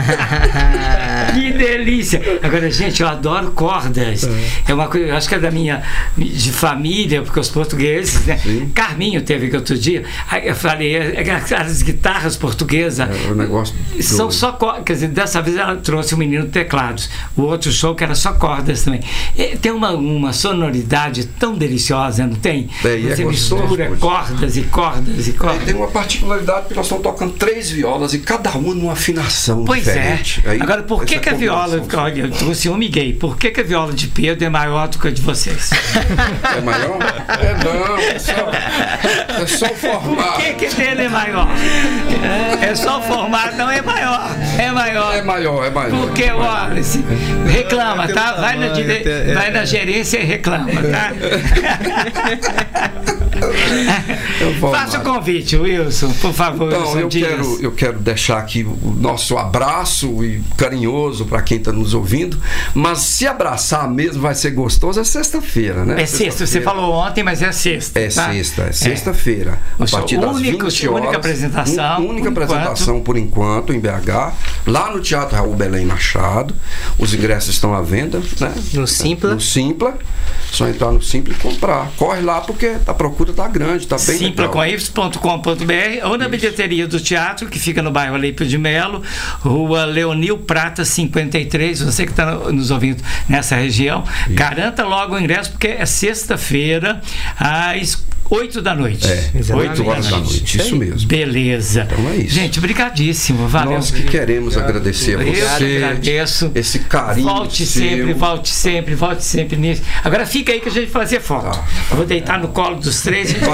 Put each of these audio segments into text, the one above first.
Que delícia! Agora, gente, eu adoro cordas. É uma coisa, eu acho que é da minha de família, porque os portugueses, né? Sim. Carminho teve que outro dia. Aí eu falei, as guitarras portuguesas O negócio são só cordas. Quer dizer, dessa vez ela trouxe o menino teclados. O outro show que era só cordas também. Tem uma sonoridade tão deliciosa, não tem? Você mistura cordas e cordas e cordas. Tem uma particularidade que nós estamos tocando 3 violas e cada uma numa afinação diferente. Pois é. Agora, por que a viola... Olha, eu trouxe um Miguel. Por que a viola de Pedro é maior do que a de vocês? É maior? Não, é só o formato. Por que dele é maior? É só o formato, não é maior. É maior. É maior. Porque, olha, reclama, tá? Vai na gerência e reclama, tá? Faça o convite, Wilson, por favor. Então, eu quero deixar aqui o nosso abraço e carinhoso para quem está nos ouvindo, mas se abraçar mesmo vai ser gostoso, é sexta-feira, né? É sexta, você falou ontem, mas é sexta. É sexta-feira. A partir das 20 horas. Única apresentação. Única apresentação por enquanto em BH, lá no Teatro Raul Belém Machado. Os ingressos estão à venda, né? No Simpla. Só entrar no Simpla e comprar. Corre lá porque a procura tá grande, tá bem Simplacoif.com.br ou na bilheteria do teatro, que fica no bairro Alípio de Melo, Rua Leonil Prata 53. Você que está nos ouvindo nessa região, garanta logo o ingresso, porque é sexta-feira às 8 da noite. 8 horas da noite, isso mesmo. Beleza. Então é isso. Gente, brigadíssimo, valeu. Nós que queremos agradecer a você. Eu agradeço. Esse carinho. Volte sempre nisso. Agora fica aí que a gente vai fazer foto. Eu vou deitar no colo dos 3 e Vem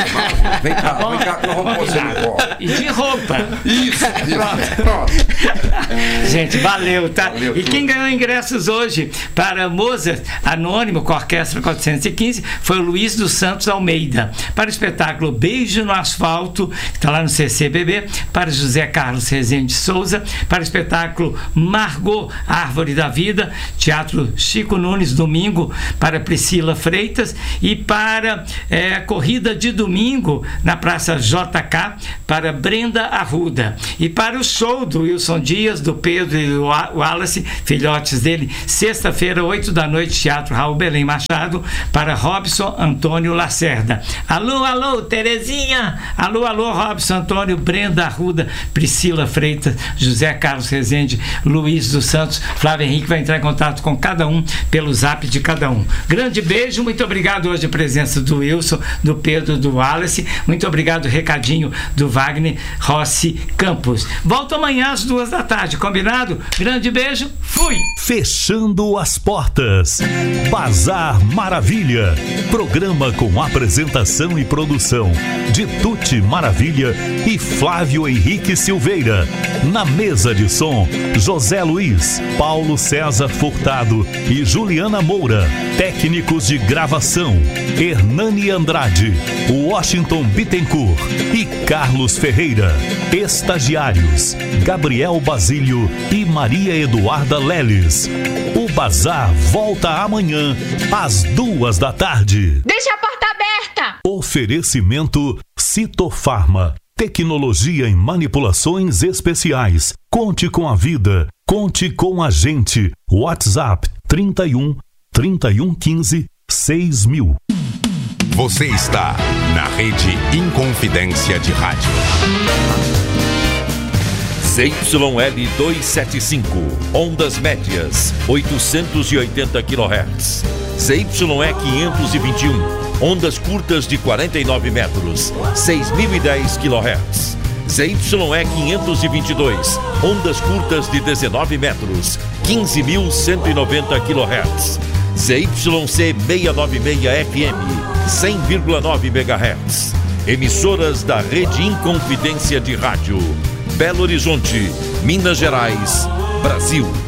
cá que nós vamos pôr você no colo. E de roupa. Isso. Pronto. Gente, valeu, tá? E quem ganhou ingressos hoje para Mozart Anônimo com a Orquestra 415 foi o Luiz dos Santos Almeida. Para o espetáculo Beijo no Asfalto, que está lá no CCBB, para José Carlos Rezende Souza, para o espetáculo Margot, Árvore da Vida, Teatro Chico Nunes, domingo, para Priscila Freitas, e para Corrida de Domingo, na Praça JK, para Brenda Arruda. E para o show do Wilson Dias, do Pedro e do Wallace, filhotes dele, sexta-feira, 8 da noite, Teatro Raul Belém Machado, para Robson Antônio Lacerda. Alô, Terezinha! Alô, Robson Antônio, Brenda Arruda, Priscila Freitas, José Carlos Rezende, Luiz dos Santos, Flávio Henrique vai entrar em contato com cada um pelo zap de cada um. Grande beijo, muito obrigado hoje a presença do Wilson, do Pedro, do Wallace, muito obrigado, recadinho do Wagner Rossi Campos. Volto amanhã às 2 da tarde, combinado? Grande beijo, fui! Fechando as portas. Bazar Maravilha. Programa com apresentação e produção de Tuti Maravilha e Flávio Henrique Silveira. Na mesa de som, José Luiz, Paulo César Furtado e Juliana Moura. Técnicos de gravação, Hernani Andrade, Washington Bittencourt e Carlos Ferreira. Estagiários, Gabriel Basílio e Maria Eduarda Leles. O Bazar volta amanhã às 2 da tarde. Deixa a porta aberta! Oferecimento Citofarma. Tecnologia em manipulações especiais. Conte com a vida. Conte com a gente. WhatsApp 31 15 6000. Você está na Rede Inconfidência de Rádio. ZYL 275, ondas médias, 880 kHz. ZYE 521, ondas curtas de 49 metros, 6.010 kHz. ZYE 522, ondas curtas de 19 metros, 15.190 kHz. ZYC 696 FM, 100,9 MHz. Emissoras da Rede Inconfidência de Rádio. Belo Horizonte, Minas Gerais, Brasil.